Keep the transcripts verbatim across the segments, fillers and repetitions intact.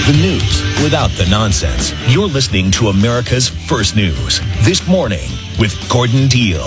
The news without the nonsense. You're listening to America's First News. This morning with Gordon Deal.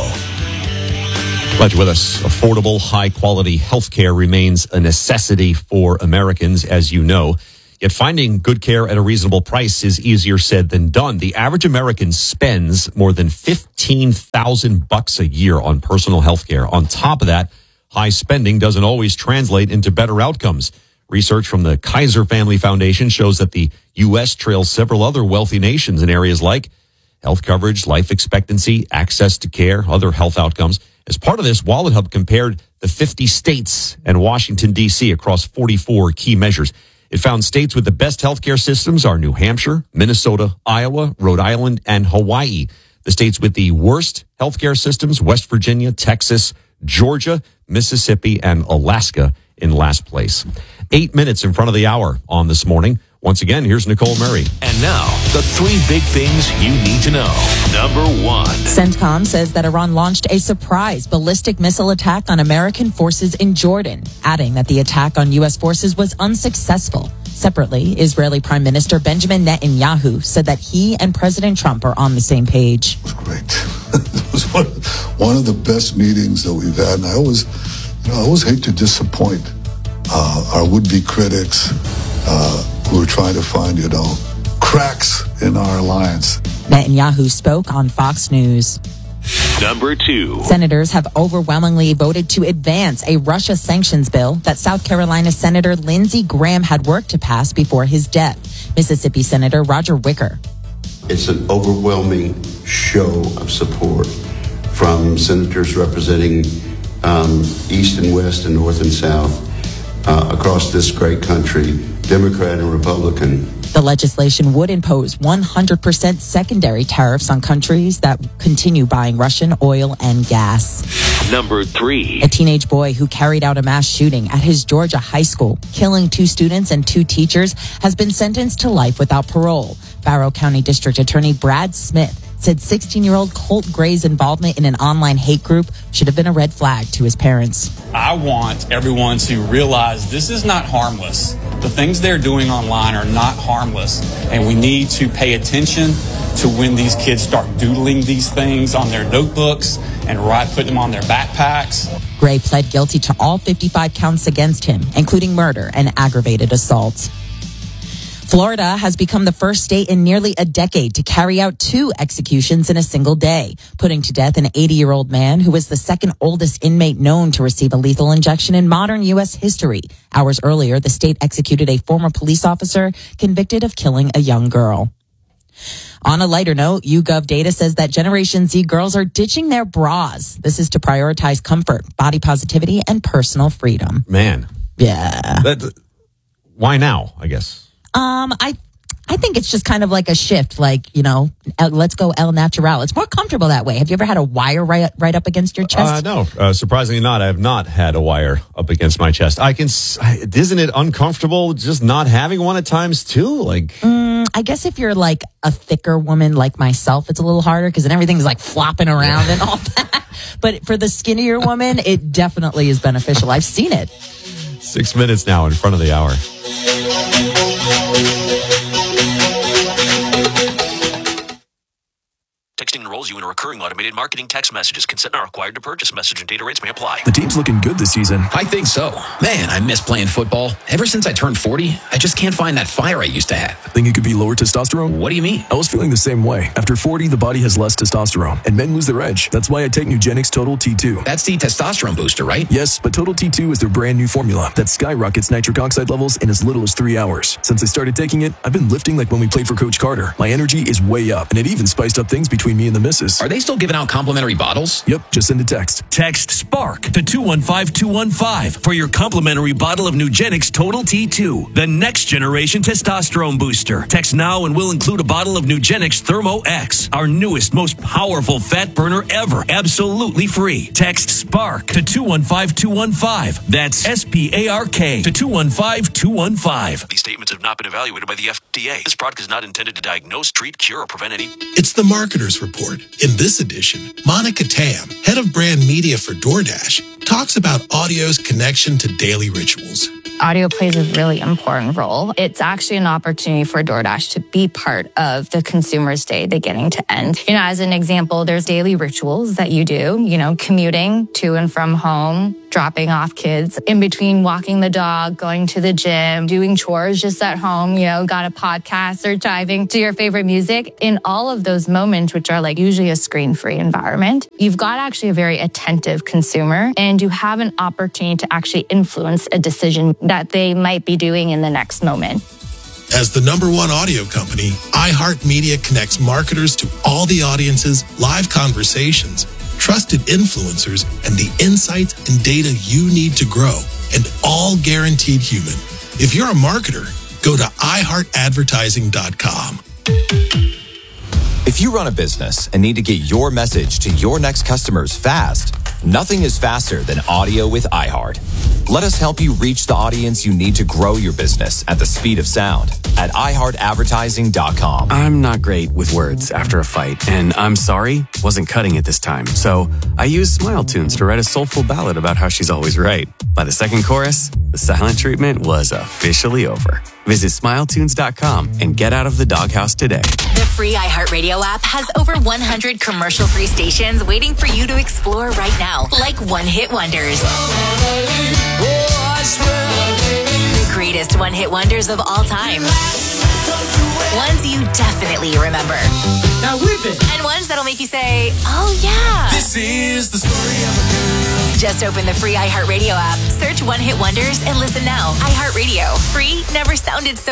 Glad you're with us. Affordable, high-quality health care remains a necessity for Americans, as you know. Yet finding good care at a reasonable price is easier said than done. The average American spends more than fifteen thousand bucks a year on personal health care. On top of that, high spending doesn't always translate into better outcomes. Research from the Kaiser Family Foundation shows that the U S trails several other wealthy nations in areas like health coverage, life expectancy, access to care, other health outcomes. As part of this, Wallet Hub compared the fifty states and Washington, D C across forty-four key measures. It found states with the best healthcare systems are New Hampshire, Minnesota, Iowa, Rhode Island, and Hawaii. The states with the worst healthcare systems, West Virginia, Texas, Georgia, Mississippi, and Alaska in last place. Eight minutes in front of the hour on This Morning. Once again, here's Nicole Murray. And now, the three big things you need to know. Number one. CENTCOM says that Iran launched a surprise ballistic missile attack on American forces in Jordan, adding that the attack on U S forces was unsuccessful. Separately, Israeli Prime Minister Benjamin Netanyahu said that he and President Trump are on the same page. It was great. It was one, one of the best meetings that we've had, and I always, you know, I always hate to disappoint uh, our would-be critics uh, who are trying to find, you know, cracks in our alliance. Netanyahu spoke on Fox News. Number two. Senators have overwhelmingly voted to advance a Russia sanctions bill that South Carolina Senator Lindsey Graham had worked to pass before his death. Mississippi Senator Roger Wicker. It's an overwhelming show of support from senators representing um, East and West and North and South uh, across this great country, Democrat and Republican. The legislation would impose one hundred percent secondary tariffs on countries that continue buying Russian oil and gas. Number three. A teenage boy who carried out a mass shooting at his Georgia high school, killing two students and two teachers, has been sentenced to life without parole. Barrow County District Attorney Brad Smith said sixteen-year-old Colt Gray's involvement in an online hate group should have been a red flag to his parents. I want everyone to realize this is not harmless. The things they're doing online are not harmless, and we need to pay attention to when these kids start doodling these things on their notebooks and write, put them on their backpacks. Gray pled guilty to all fifty-five counts against him, including murder and aggravated assault. Florida has become the first state in nearly a decade to carry out two executions in a single day, putting to death an eighty-year-old man who was the second oldest inmate known to receive a lethal injection in modern U S history. Hours earlier, the state executed a former police officer convicted of killing a young girl. On a lighter note, YouGov data says that Generation Z girls are ditching their bras. This is to prioritize comfort, body positivity, and personal freedom. Man. Yeah. That, why now, I guess? Um, I, I think it's just kind of like a shift, like, you know, let's go El Natural. It's more comfortable that way. Have you ever had a wire right, right up against your chest? Uh, no, uh, surprisingly not. I have not had a wire up against my chest. I can, isn't it uncomfortable just not having one at times too? Like, mm, I guess if you're like a thicker woman like myself, it's a little harder because then everything's like flopping around and all that. But for the skinnier woman, it definitely is beneficial. I've seen it. Six minutes now in front of the hour. Texting enrolls you in a recurring automated marketing text messages. Consent not required to purchase. Message and data rates may apply. The team's looking good this season. I think so. Man, I miss playing football. Ever since I turned forty, I just can't find that fire I used to have. Think it could be lower testosterone? What do you mean? I was feeling the same way. After forty, the body has less testosterone, and men lose their edge. That's why I take Nugenix Total T two. That's the testosterone booster, right? Yes, but Total T two is their brand new formula that skyrockets nitric oxide levels in as little as three hours. Since I started taking it, I've been lifting like when we played for Coach Carter. My energy is way up, and it even spiced up things between me and the missus. Are they still giving out complimentary bottles? Yep, just send a text. Text SPARK to two one five two one five for your complimentary bottle of Nugenix Total T two, the next generation testosterone booster. Text now and we'll include a bottle of Nugenix Thermo X, our newest, most powerful fat burner ever, absolutely free. Text SPARK to two one five two one five. That's S P A R K to two one five two one five. These statements have not been evaluated by the F D A. This product is not intended to diagnose, treat, cure, or prevent any... It's the Marketer's Report. In this edition, Monica Tam, head of brand media for DoorDash, talks about audio's connection to daily rituals. Audio plays a really important role. It's actually an opportunity for DoorDash to be part of the consumer's day beginning to end. You know, as an example, there's daily rituals that you do, you know, commuting to and from home, dropping off kids, in between walking the dog, going to the gym, doing chores just at home, you know, got a podcast or driving to your favorite music. In all of those moments, which are like usually a screen-free environment, you've got actually a very attentive consumer and you have an opportunity to actually influence a decision that they might be doing in the next moment. As the number one audio company, iHeartMedia connects marketers to all the audiences, live conversations, trusted influencers, and the insights and data you need to grow, and all guaranteed human. If you're a marketer, go to i heart advertising dot com. If you run a business and need to get your message to your next customers fast, nothing is faster than audio with iHeart. Let us help you reach the audience you need to grow your business at the speed of sound at i heart advertising dot com. I'm not great with words after a fight, and I'm sorry, wasn't cutting it this time. So I used Smile Tunes to write a soulful ballad about how she's always right. By the second chorus, the silent treatment was officially over. Visit smile tunes dot com and get out of the doghouse today. The free iHeartRadio app has over one hundred commercial-free stations waiting for you to explore right now, like one-hit wonders. The greatest one-hit wonders of all time. Ones you definitely remember. Now whip it. And ones that'll make you say, oh yeah. This is the story of a girl. Just open the free iHeartRadio app, search One Hit Wonders, and listen now. iHeartRadio. Free never sounded so